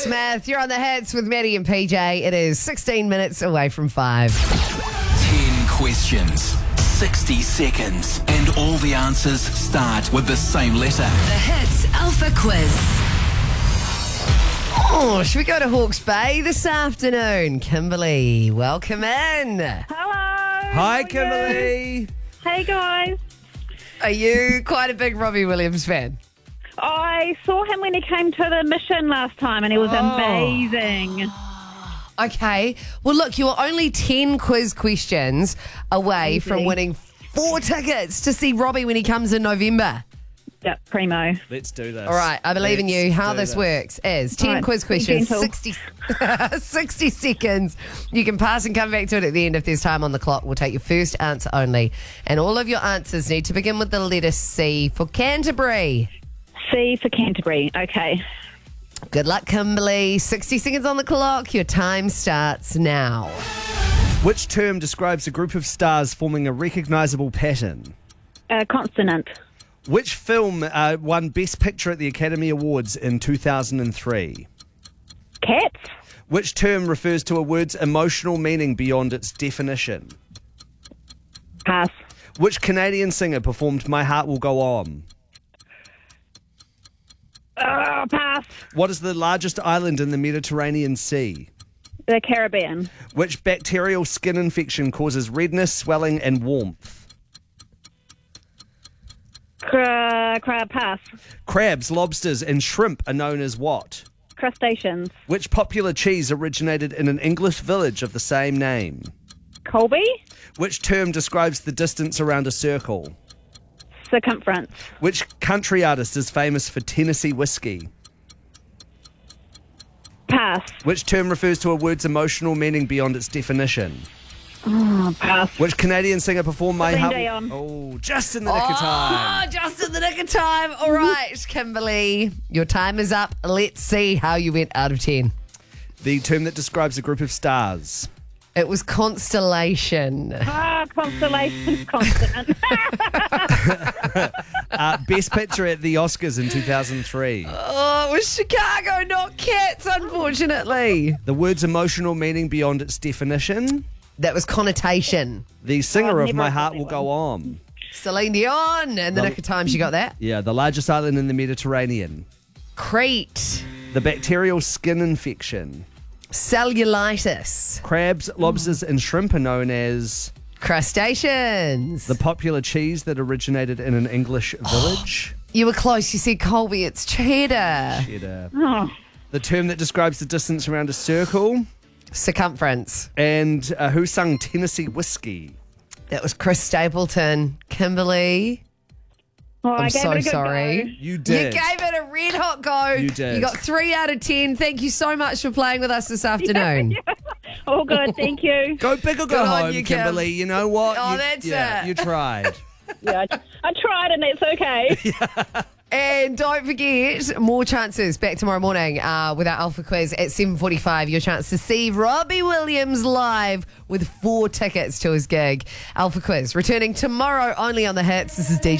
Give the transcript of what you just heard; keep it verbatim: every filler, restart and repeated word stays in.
Smith. You're on the hits with Maddie and P J. It is sixteen minutes away from five. ten questions, sixty seconds, and all the answers start with the same letter. The Hits Alpha Quiz. Oh, should we go to Hawke's Bay this afternoon? Kimberly, welcome in. Hello. Hi, Kimberly. Hey, guys. Are you quite a big Robbie Williams fan? I saw him when he came to the Mission last time, and he was Oh. amazing. Okay. Well, look, you're only ten quiz questions away Easy. from winning four tickets to see Robbie when he comes in November. Yep, primo. Let's do this. All right, I believe in you. Let's How do this this. works is ten All right, quiz be questions, gentle. sixty, sixty seconds. You can pass and come back to it at the end if there's time on the clock. We'll take your first answer only. And all of your answers need to begin with the letter C for Canterbury. C for Canterbury. Okay. Good luck, Kimberly. sixty seconds on the clock. Your time starts now. Which term describes a group of stars forming a recognisable pattern? Uh, consonant. Which film uh, won Best Picture at the Academy Awards in two thousand three? Cats. Which term refers to a word's emotional meaning beyond its definition? Pass. Which Canadian singer performed My Heart Will Go On? Uh, pass. What is the largest island in the Mediterranean Sea? The Caribbean. Which bacterial skin infection causes redness, swelling, and warmth? Cra- cra- pass. Crabs, lobsters, and shrimp are known as what? Crustaceans. Which popular cheese originated in an English village of the same name? Colby. Which term describes the distance around a circle? Circumference. Which country artist is famous for Tennessee whiskey? Pass. Which term refers to a word's emotional meaning beyond its definition? Oh, pass. Which Canadian singer performed My Celine Heart? Dion. Oh, just in the nick of time. Oh, just in the nick of time. All right, Kimberly, your time is up. Let's see how you went out of ten. The term that describes a group of stars. It was constellation. Ah, constellation. Consonant. Uh, Best Picture at the Oscars in two thousand three. Oh, it was Chicago, not Cats, unfortunately. The word's emotional meaning beyond its definition. That was connotation. The singer Oh, of never My heard Heart that Will one. Go On. Celine Dion. In the Well- nick of time, she got that. Yeah, the largest island in the Mediterranean. Crete. The bacterial skin infection. Cellulitis. Crabs, lobsters, and shrimp are known as Crustaceans. the popular cheese that originated in an English village. You were close. You said Colby. It's cheddar. Cheddar. Oh, The term that describes the distance around a circle. Circumference. And uh, who sung Tennessee Whiskey? That was Chris Stapleton. Kimberly. oh I I'm gave so it a good sorry. go. You You did. gave it a red hot go. You did. You got three out of ten. Thank you so much for playing with us this afternoon. All good. Thank you. Go big or go Good on home, you, Kim. Kimberly. You know what? Oh, you, that's yeah, it. You tried. Yeah, I, I tried, and that's okay. And don't forget, more chances back tomorrow morning uh, with our Alpha Quiz at seven forty-five. Your chance to see Robbie Williams live with four tickets to his gig. Alpha Quiz returning tomorrow only on the Hits. This is D J.